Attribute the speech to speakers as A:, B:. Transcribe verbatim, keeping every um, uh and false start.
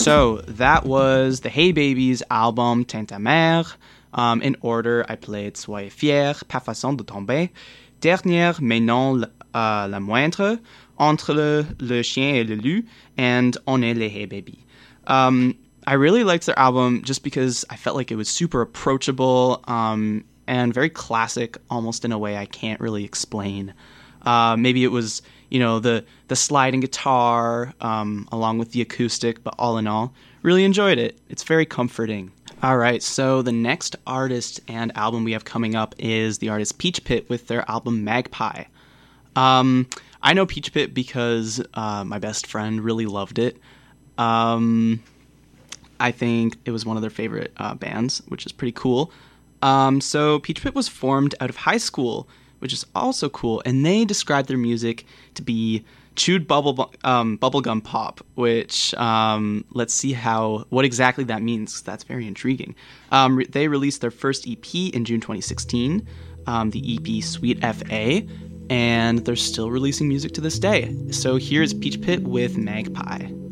A: So that was the Hey Babies album Teint ta Mère. Um, in order, I played Soyez fiers, Pas façon de tomber, Dernière mais non uh, la moindre, Entre le, le chien et le loup, and On est les Hey Babies. Um, I really liked their album just because I felt like it was super approachable um, and very classic, almost in a way I can't really explain. Uh, maybe it was, you know, the the sliding guitar um, along with the acoustic, but all in all, really enjoyed it. It's very comforting. All right, so the next artist and album we have coming up is the artist Peach Pit with their album Magpie. Um, I know Peach Pit because uh, my best friend really loved it. Um, I think it was one of their favorite uh, bands, which is pretty cool. Um, so Peach Pit was formed out of high school, which is also cool, and they described their music to be chewed bubble um, bubblegum pop, which um, let's see how what exactly that means. That's very intriguing. Um, re- they released their first E P in June twenty sixteen, um, the E P Sweet F A, and they're still releasing music to this day. So here's Peach Pit with Magpie.